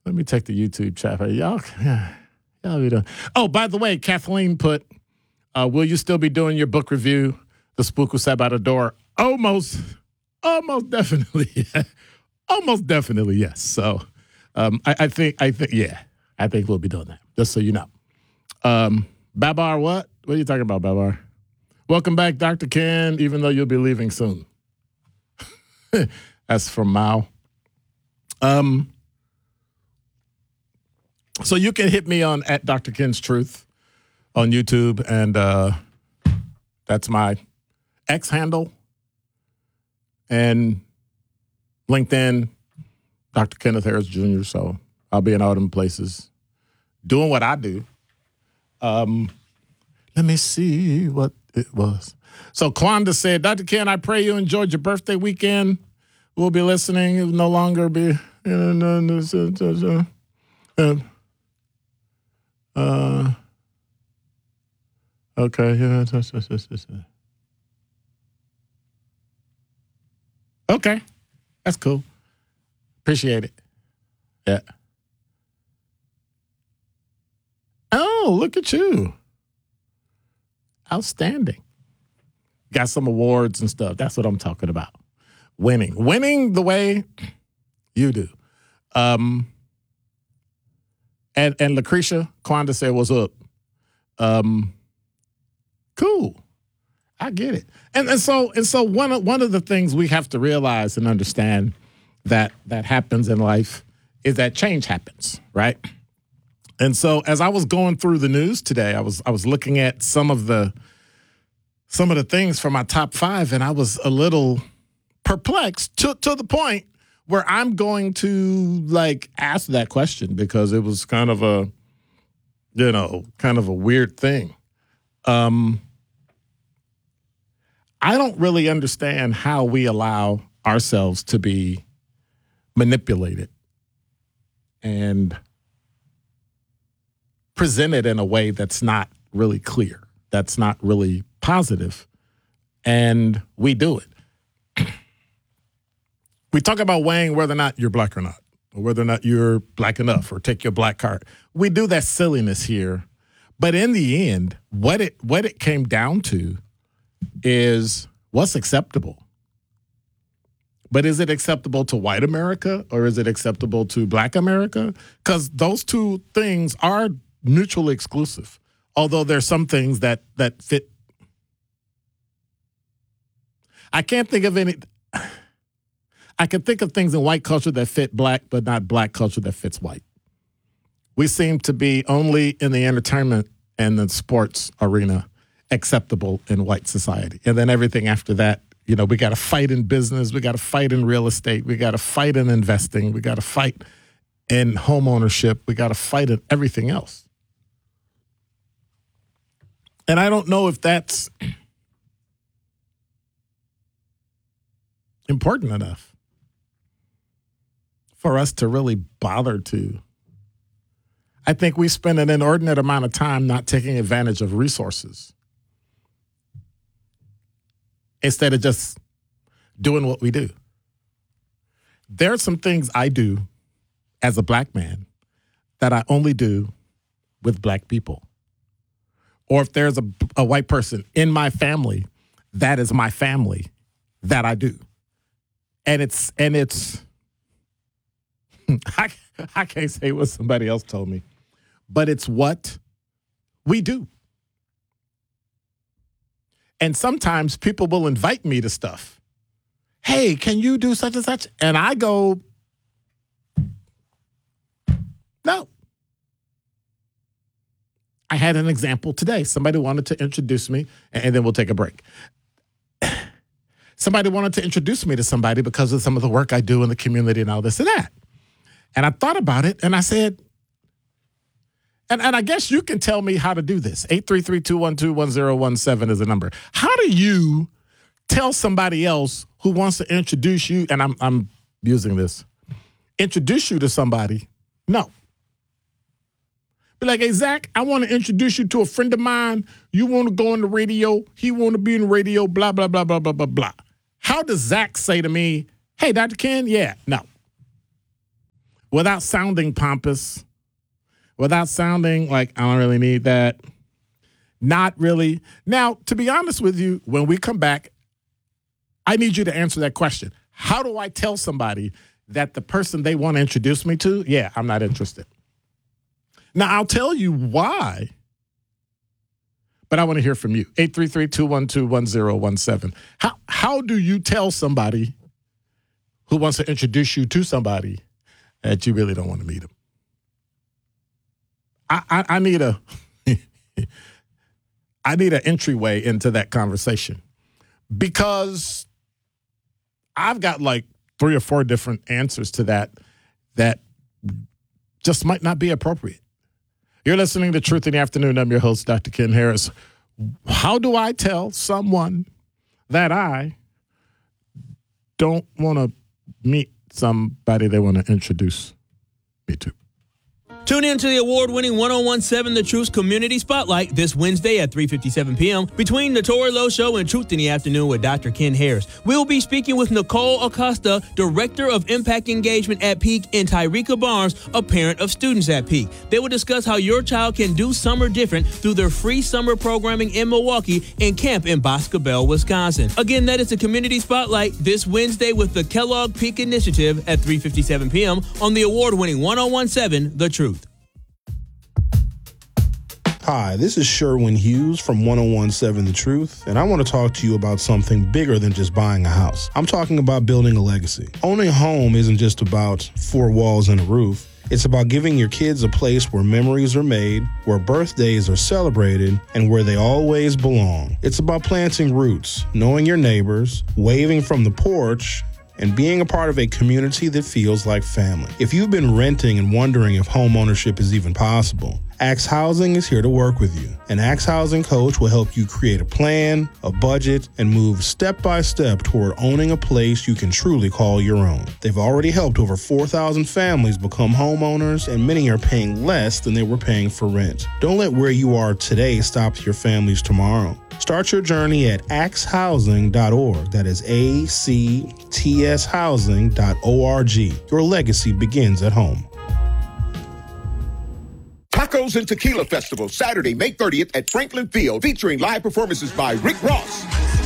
Let me take the YouTube chat. Y'all be doing. Oh, by the way, Kathleen put, will you still be doing your book review, The Spook Who Sat by the Door? Almost definitely. Almost definitely, yes. So I think we'll be doing that, just so you know. Babar, what? What are you talking about, Babar? Welcome back, Dr. Ken, even though you'll be leaving soon. That's from Mao. So you can hit me on at Dr. Ken's Truth on YouTube, and that's my X handle. And LinkedIn, Dr. Kenneth Harris Jr., so I'll be in all them places doing what I do. Let me see what it was. So Klonda said, Dr. Ken, I pray you enjoyed your birthday weekend. We'll be listening. It will no longer be... okay. Okay. That's cool. Appreciate it. Yeah. Oh, look at you. Outstanding. Got some awards and stuff. That's what I'm talking about. Winning the way you do. And Lucretia Quanda said, what's up? Cool. I get it. And so one of the things we have to realize and understand that happens in life is that change happens, right? And so as I was going through the news today, I was looking at some of the things from my top 5, and I was a little perplexed to the point where I'm going to ask that question because it was kind of a weird thing. I don't really understand how we allow ourselves to be manipulated and presented in a way that's not really clear, that's not really positive, and we do it. We talk about weighing whether or not you're black or not, or whether or not you're black enough, or take your black card. We do that silliness here, but in the end, what it came down to is what's acceptable. But is it acceptable to white America or is it acceptable to black America? Because those two things are mutually exclusive, although there's some things that fit. I can't think of any. I can think of things in white culture that fit black, but not black culture that fits white. We seem to be only in the entertainment and the sports arena acceptable in white society. And then everything after that, we got to fight in business. We got to fight in real estate. We got to fight in investing. We got to fight in home ownership. We got to fight in everything else. And I don't know if that's important enough for us to really bother to. I think we spend an inordinate amount of time not taking advantage of resources instead of just doing what we do. There are some things I do as a black man that I only do with black people. Or if there's a white person in my family, that is my family that I do. And it's I can't say what somebody else told me, but it's what we do. And sometimes people will invite me to stuff. Hey, can you do such and such? And I go, no. I had an example today. Somebody wanted to introduce me, and then we'll take a break. Somebody wanted to introduce me to somebody because of some of the work I do in the community and all this and that. And I thought about it, and I said, and I guess you can tell me how to do this. 833-212-1017 is the number. How do you tell somebody else who wants to introduce you, and I'm using this, introduce you to somebody? No. Be like, hey, Zach, I want to introduce you to a friend of mine. You want to go on the radio. He want to be in the radio, blah, blah, blah, blah, blah, blah, blah. How does Zach say to me, hey, Dr. Ken? Yeah, no. without sounding pompous, without sounding like I don't really need that. Not really. Now, to be honest with you, when we come back, I need you to answer that question. How do I tell somebody that the person they want to introduce me to, yeah, I'm not interested? Now, I'll tell you why, but I want to hear from you. 833-212-1017. How do you tell somebody who wants to introduce you to somebody that you really don't want to meet them? I need I need an entryway into that conversation, because I've got like 3 or 4 different answers to that just might not be appropriate. You're listening to Truth in the Afternoon. I'm your host, Dr. Ken Harris. How do I tell someone that I don't want to meet somebody they want to introduce me to? Tune in to the award-winning 1017 The Truth Community Spotlight this Wednesday at 3:57 p.m. between The Tori Lowe Show and Truth in the Afternoon with Dr. Ken Harris. We'll be speaking with Nicole Acosta, Director of Impact Engagement at Peak, and Tyreka Barnes, a parent of students at Peak. They will discuss how your child can do summer different through their free summer programming in Milwaukee and camp in Boscobel, Wisconsin. Again, that is the Community Spotlight this Wednesday with the Kellogg Peak Initiative at 3:57 p.m. on the award-winning 1017 The Truth. Hi, this is Sherwin Hughes from 1017 The Truth, and I want to talk to you about something bigger than just buying a house. I'm talking about building a legacy. Owning a home isn't just about 4 walls and a roof. It's about giving your kids a place where memories are made, where birthdays are celebrated, and where they always belong. It's about planting roots, knowing your neighbors, waving from the porch, and being a part of a community that feels like family. If you've been renting and wondering if home ownership is even possible, Axe Housing is here to work with you. An Axe Housing coach will help you create a plan, a budget, and move step by step toward owning a place you can truly call your own. They've already helped over 4,000 families become homeowners, and many are paying less than they were paying for rent. Don't let where you are today stop your family's tomorrow. Start your journey at axehousing.org. That is ACTS housing.org. Your legacy begins at home. Tacos and Tequila Festival, Saturday, May 30th at Franklin Field, featuring live performances by Rick Ross,